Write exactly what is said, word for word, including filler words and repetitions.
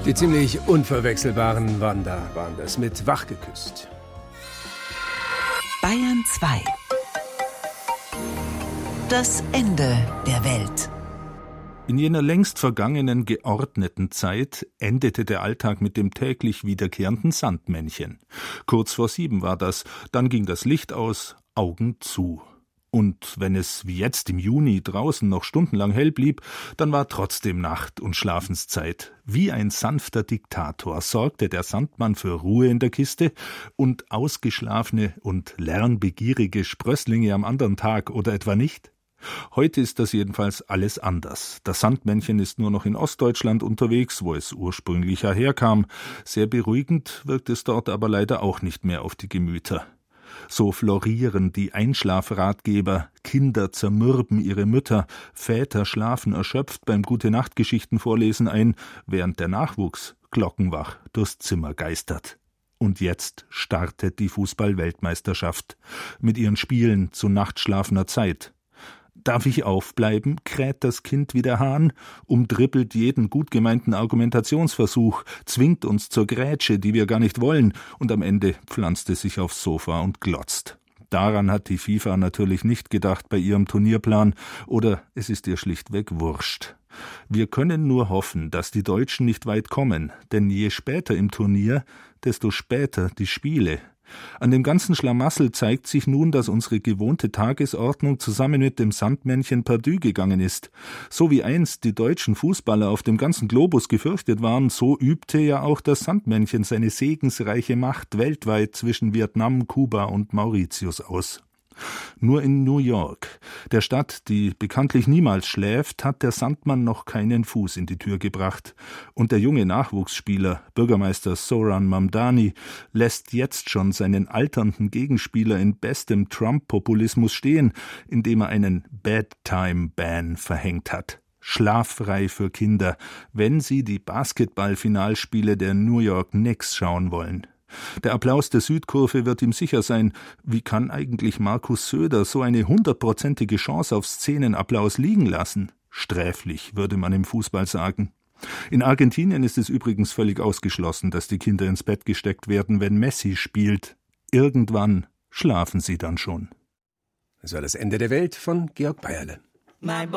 Die ziemlich unverwechselbaren Wanda waren das mit Wach geküsst. Bayern zwei. Das Ende der Welt. In jener längst vergangenen, geordneten Zeit endete der Alltag mit dem täglich wiederkehrenden Sandmännchen. Kurz vor sieben war das, dann ging das Licht aus, Augen zu. Und wenn es wie jetzt im Juni draußen noch stundenlang hell blieb, dann war trotzdem Nacht und Schlafenszeit. Wie ein sanfter Diktator sorgte der Sandmann für Ruhe in der Kiste und ausgeschlafene und lernbegierige Sprösslinge am anderen Tag oder etwa nicht? Heute ist das jedenfalls alles anders. Das Sandmännchen ist nur noch in Ostdeutschland unterwegs, wo es ursprünglich herkam. Sehr beruhigend wirkt es dort aber leider auch nicht mehr auf die Gemüter. So florieren die Einschlafratgeber, Kinder zermürben ihre Mütter, Väter schlafen erschöpft beim Gute-Nacht-Geschichten-Vorlesen ein, während der Nachwuchs glockenwach durchs Zimmer geistert. Und jetzt startet die Fußball-Weltmeisterschaft mit ihren Spielen zu nachtschlafender Zeit. Darf ich aufbleiben, kräht das Kind wie der Hahn, umdribbelt jeden gut gemeinten Argumentationsversuch, zwingt uns zur Grätsche, die wir gar nicht wollen, und am Ende pflanzt es sich aufs Sofa und glotzt. Daran hat die FIFA natürlich nicht gedacht bei ihrem Turnierplan, oder es ist ihr schlichtweg wurscht. Wir können nur hoffen, dass die Deutschen nicht weit kommen, denn je später im Turnier, desto später die Spiele. An dem ganzen Schlamassel zeigt sich nun, dass unsere gewohnte Tagesordnung zusammen mit dem Sandmännchen perdu gegangen ist. So wie einst die deutschen Fußballer auf dem ganzen Globus gefürchtet waren, so übte ja auch das Sandmännchen seine segensreiche Macht weltweit zwischen Vietnam, Kuba und Mauritius aus. Nur in New York, der Stadt, die bekanntlich niemals schläft, hat der Sandmann noch keinen Fuß in die Tür gebracht. Und der junge Nachwuchsspieler, Bürgermeister Zoran Mamdani, lässt jetzt schon seinen alternden Gegenspieler in bestem Trump-Populismus stehen, indem er einen Bedtime-Ban verhängt hat. Schlaffrei für Kinder, wenn sie die Basketball-Finalspiele der New York Knicks schauen wollen. Der Applaus der Südkurve wird ihm sicher sein. Wie kann eigentlich Markus Söder so eine hundertprozentige Chance auf Szenenapplaus liegen lassen? Sträflich, würde man im Fußball sagen. In Argentinien ist es übrigens völlig ausgeschlossen, dass die Kinder ins Bett gesteckt werden, wenn Messi spielt. Irgendwann schlafen sie dann schon. Das war das Ende der Welt von Georg Bayerle.